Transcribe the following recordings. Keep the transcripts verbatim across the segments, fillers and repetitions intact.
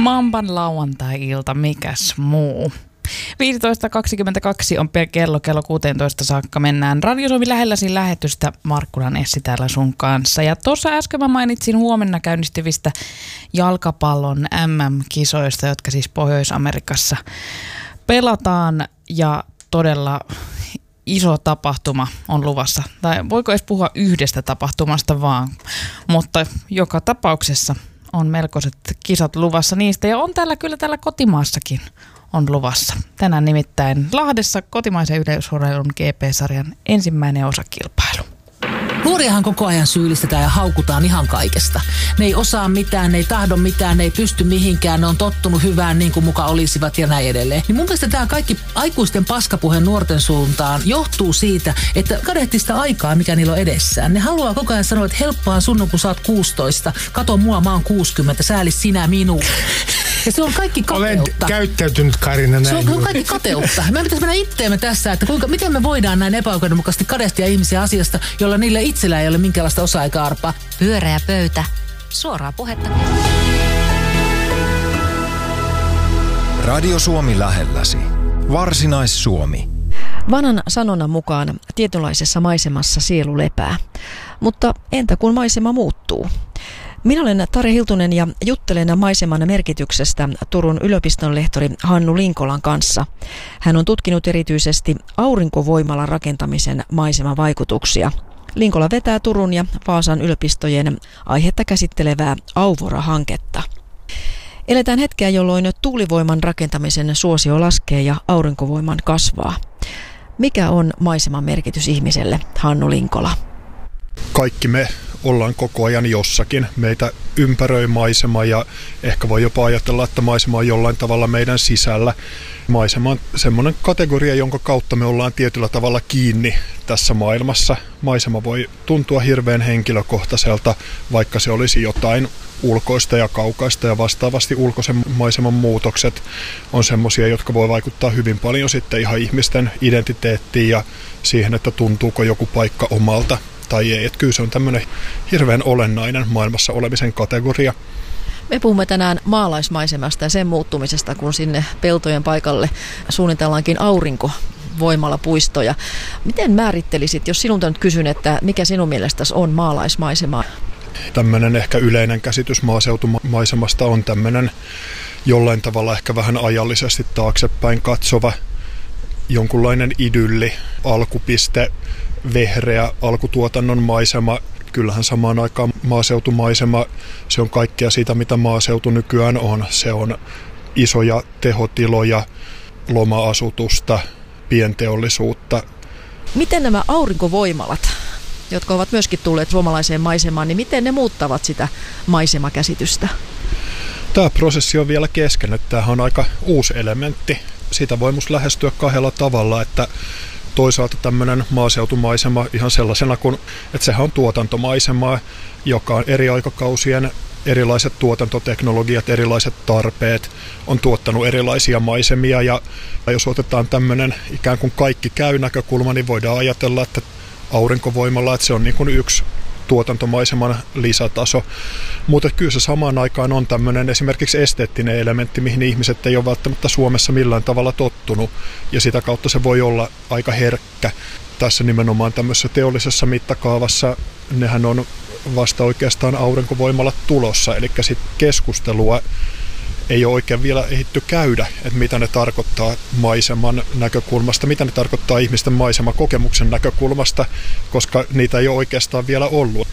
Mamban lauantai-ilta, mikäs muu. viisitoista kaksikymmentäkaksi on kello, kello kuusitoista saakka mennään Radio Suomi lähelläsi lähetystä. Markkulan Essi täällä sun kanssa. Ja tuossa äsken mä mainitsin huomenna käynnistyvistä jalkapallon M M-kisoista, jotka siis Pohjois-Amerikassa pelataan ja todella iso tapahtuma on luvassa. Tai voiko edes puhua yhdestä tapahtumasta vaan, mutta joka tapauksessa on melkoiset kisat luvassa niistä ja on täällä kyllä täällä kotimaassakin on luvassa. Tänään nimittäin Lahdessa kotimaisen yleisurheilun G P-sarjan ensimmäinen osakilpailu. Nuoriahan koko ajan syyllistetään ja haukutaan ihan kaikesta. Ne ei osaa mitään, ne ei tahdo mitään, ne ei pysty mihinkään, ne on tottunut hyvään niin kuin muka olisivat ja näin edelleen. Niin mun mielestä tämä kaikki aikuisten paskapuhe nuorten suuntaan johtuu siitä, että kadehtii sitä aikaa, mikä niillä on edessään. Ne haluaa koko ajan sanoa, että helppoa sun, kun sä oot kuusitoista, kato mua, mä oon kuusikymmentä, sääli sinä minua. Ja se on kaikki kateutta. Olen käyttäytynyt, Karina, näin. Se on, se on kaikki kateutta. Me pitäisi mennä itteemme tässä, että kuinka, miten me voidaan näin epäoikeudenmukaisesti kadehtia ihmisiä asiasta, jolla niillä itsellä ei ole minkäänlaista osaa eikä arpaa. Pyöreä pöytä. Suoraa puhetta. Radio Suomi lähelläsi. Varsinais-Suomi. Vanhan sanonnan mukaan tietynlaisessa maisemassa sielu lepää. Mutta entä kun maisema muuttuu? Minä olen Tarja Hiltunen ja juttelen maiseman merkityksestä Turun yliopiston lehtori Hannu Linkolan kanssa. Hän on tutkinut erityisesti aurinkovoimalan rakentamisen maisemavaikutuksia. Linkola vetää Turun ja Vaasan yliopistojen aihetta käsittelevää Auvora-hanketta. Eletään hetkeä, jolloin tuulivoiman rakentamisen suosio laskee ja aurinkovoiman kasvaa. Mikä on maiseman merkitys ihmiselle, Hannu Linkola? Kaikki me ollaan koko ajan jossakin. Meitä ympäröi maisema ja ehkä voi jopa ajatella, että maisema on jollain tavalla meidän sisällä. Maisema on semmoinen kategoria, jonka kautta me ollaan tietyllä tavalla kiinni tässä maailmassa. Maisema voi tuntua hirveän henkilökohtaiselta, vaikka se olisi jotain ulkoista ja kaukaista, ja vastaavasti ulkoisen maiseman muutokset on semmoisia, jotka voi vaikuttaa hyvin paljon sitten ihan ihmisten identiteettiin ja siihen, että tuntuuko joku paikka omalta tai ei. Että kyllä se on tämmöinen hirveän olennainen maailmassa olemisen kategoria. Me puhumme tänään maalaismaisemasta ja sen muuttumisesta, kun sinne peltojen paikalle suunnitellaankin aurinkovoimalapuistoja. Miten määrittelisit, jos sinulta nyt kysyn, että mikä sinun mielestäsi on maalaismaisema? Tämmöinen ehkä yleinen käsitys maaseutumaisemasta on tämmöinen jollain tavalla ehkä vähän ajallisesti taaksepäin katsova jonkunlainen idylli, alkupiste, vehreä alkutuotannon maisema. Kyllähän samaan aikaan maaseutumaisema, se on kaikkea siitä, mitä maaseutu nykyään on. Se on isoja tehotiloja, loma-asutusta, pienteollisuutta. Miten nämä aurinkovoimalat, jotka ovat myöskin tulleet suomalaiseen maisemaan, niin miten ne muuttavat sitä maisemakäsitystä? Tämä prosessi on vielä kesken, että tämähän on aika uusi elementti. Sitä voi musta lähestyä kahdella tavalla, että toisaalta tämmöinen maaseutumaisema ihan sellaisena, kun, että sehän on tuotantomaisemaa, joka on eri aikakausien erilaiset tuotantoteknologiat, erilaiset tarpeet on tuottanut erilaisia maisemia. Ja jos otetaan tämmöinen ikään kuin kaikki käy näkökulma, niin voidaan ajatella, että aurinkovoimalla, että se on niin kuin yksi tuotantomaiseman lisätaso. Mutta kyllä se samaan aikaan on tämmöinen esimerkiksi esteettinen elementti, mihin ihmiset ei ole välttämättä Suomessa millään tavalla tottunut. Ja sitä kautta se voi olla aika herkkä. Tässä nimenomaan tämmöisessä teollisessa mittakaavassa nehän on vasta oikeastaan aurinkovoimalat tulossa. Eli sitten keskustelua ei ole oikein vielä ehditty käydä, että mitä ne tarkoittaa maiseman näkökulmasta, mitä ne tarkoittaa ihmisten maisemakokemuksen näkökulmasta, koska niitä ei ole oikeastaan vielä ollut.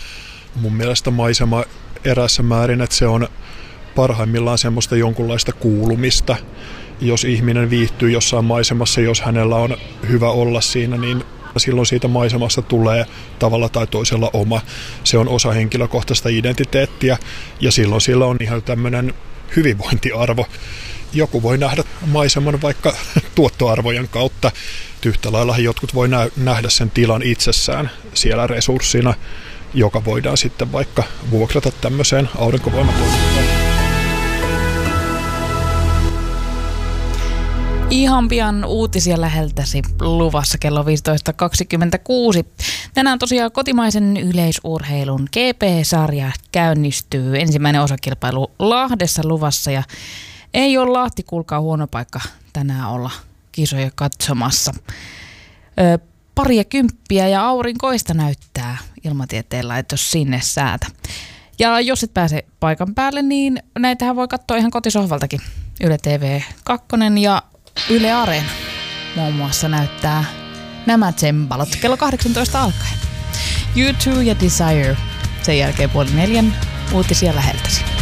Mun mielestä maisema erässä määrin, että se on parhaimmillaan semmoista jonkunlaista kuulumista. Jos ihminen viihtyy jossain maisemassa, jos hänellä on hyvä olla siinä, niin silloin siitä maisemasta tulee tavalla tai toisella oma. Se on osa henkilökohtaista identiteettiä ja silloin sillä on ihan tämmöinen hyvinvointiarvo. Joku voi nähdä maiseman vaikka tuottoarvojen kautta. Yhtä lailla jotkut voi nähdä sen tilan itsessään siellä resurssina, joka voidaan sitten vaikka vuokrata tämmöiseen aurinkovoimatuotantoon. Ihan pian uutisia läheltäsi luvassa kello viisitoista kaksikymmentäkuusi. Tänään tosiaan kotimaisen yleisurheilun G P-sarja käynnistyy. Ensimmäinen osakilpailu Lahdessa luvassa ja ei ole Lahti, kuulkaa, huono paikka tänään olla kisoja katsomassa. Ö, pari ja kymppiä ja aurinkoista näyttää ilmatieteen laitos sinne säätä. Ja jos et pääse paikan päälle, niin näitähän voi katsoa ihan kotisohvaltakin. Yle T V kaksi ja Yle Areena muun muassa näyttää nämä tsembalot kello kahdeksantoista alkaen. U two ja Desire. Sen jälkeen puoli neljän uutisia läheltäsi.